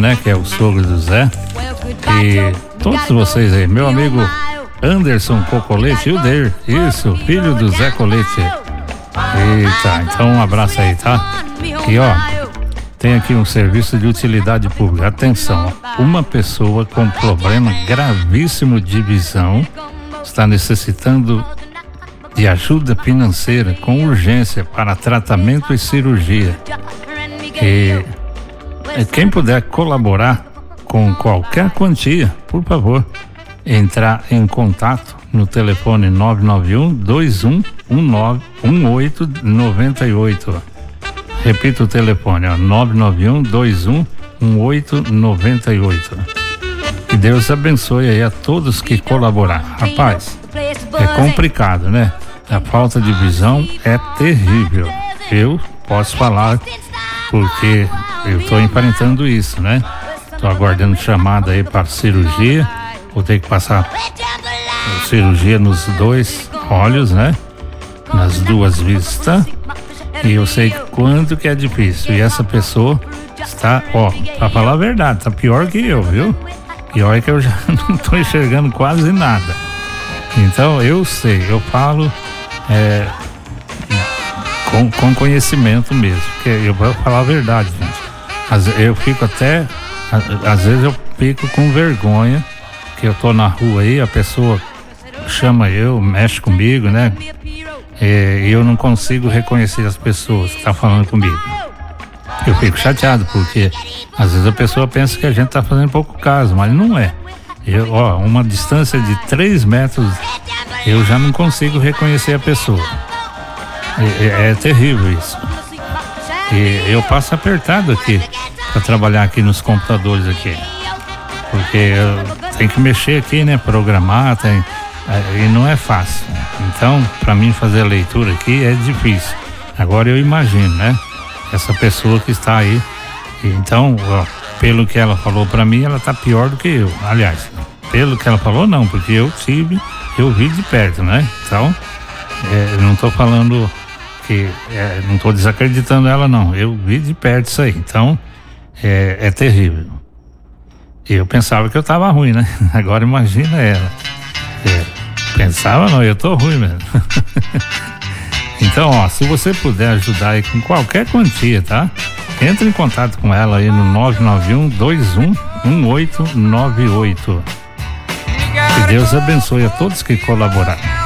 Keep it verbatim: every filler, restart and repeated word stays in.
né, que é o sogro do Zé. E todos vocês aí, meu amigo Anderson Cocolete, o Deir, isso, filho do Zé Colete. Eita, então um abraço aí, tá? E ó, tem aqui um serviço de utilidade pública. Atenção, uma pessoa com problema gravíssimo de visão está necessitando de ajuda financeira com urgência para tratamento e cirurgia. E quem puder colaborar com qualquer quantia, por favor, entrar em contato no telefone nove nove um, dois um um nove um oito nove oito. Repito o telefone, ó, nove nove um, dois um um oito nove oito. Que Deus abençoe aí a todos que colaboraram. Rapaz, é complicado, né? A falta de visão é terrível. Eu posso falar porque eu estou enfrentando isso, né? Estou aguardando chamada aí para cirurgia. Vou ter que passar cirurgia nos dois olhos, né? Nas duas vistas. E eu sei quanto que é difícil. E essa pessoa está, ó, pra falar a verdade, tá pior que eu, viu? E olha que eu já não tô enxergando quase nada. Então eu sei, eu falo é, com, com conhecimento mesmo. Porque eu vou falar a verdade, gente. Às, eu fico até, às vezes eu fico com vergonha. Que eu tô na rua aí, a pessoa chama eu, mexe comigo, né? E eu não consigo reconhecer as pessoas que tá falando comigo. Eu fico chateado, porque às vezes a pessoa pensa que a gente tá fazendo pouco caso, mas não é. Eu, ó, uma distância de três metros, eu já não consigo reconhecer a pessoa. É, é terrível isso. E eu passo apertado aqui, para trabalhar aqui nos computadores aqui. Porque eu tenho que mexer aqui, né? Programar, tem, e não é fácil. Então, para mim fazer a leitura aqui é difícil. Agora eu imagino, né? Essa pessoa que está aí. Então, ó, pelo que ela falou para mim, ela tá pior do que eu. Aliás, pelo que ela falou, não, porque eu tive, eu vi de perto, né? Então, é, não tô falando que, é, não tô desacreditando ela, não. Eu vi de perto isso aí. Então, é, é terrível. Eu pensava que eu tava ruim, né? Agora imagina ela. É, pensava não, eu tô ruim mesmo. Então, ó, se você puder ajudar aí com qualquer quantia, tá? Entre em contato com ela aí no nove nove um, dois um um oito nove oito. Que Deus abençoe a todos que colaboraram.